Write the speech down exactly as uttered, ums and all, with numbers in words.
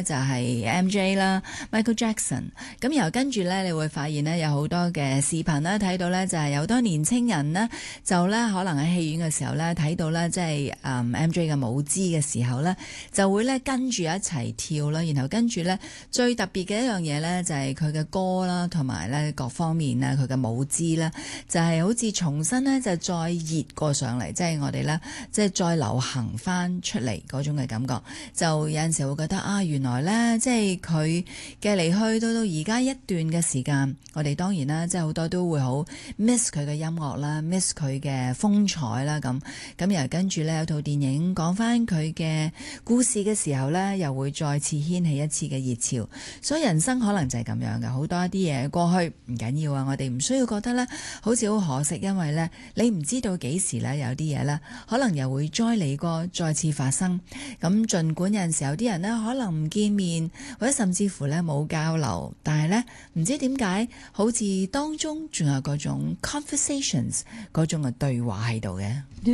就係 M J 啦 ，Michael Jackson。咁然後跟住咧，你會發現咧有好多嘅視頻啦，睇到咧就係有好多年青人呢，就咧可能喺戲院嘅時候咧睇到咧即係誒 M J 嘅舞姿嘅時候咧，就會咧跟住一齊跳啦。然後跟住咧最特別嘅一樣嘢咧就係佢嘅歌啦，同埋咧各方面啊佢嘅舞姿啦，就係好似重新咧就再熱過上嚟，即係我哋咧即係再流行翻出嚟嗰種嘅感覺。就有陣時會覺得啊，原來咧即係佢嘅離去到到而家一段嘅時間，我哋當然啦，即係好多都會好 miss 佢嘅音樂啦 ，miss 佢嘅風采啦咁。咁然後跟住咧有套電影講翻佢嘅故事嘅時候咧，又會再次掀起一次嘅熱潮。所以人生可能就係咁樣嘅，好多一啲嘢過去唔緊要啊，我哋唔需要覺得咧好似好可惜，因為咧你唔知道幾時咧有啲嘢咧可能又會再嚟過，再次發生。咁儘管有陣時候啲人呢可能唔見面，或者甚至乎呢冇交流，但係呢唔知點解好似當中仲有嗰種 conversations 嗰種嘅對話喺度嘅。